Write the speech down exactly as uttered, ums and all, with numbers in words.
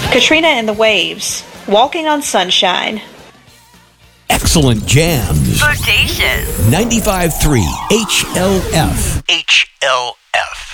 Katrina and the Waves, Walking on Sunshine. Excellent jams. Bodacious. ninety-five point three H L F. H L F.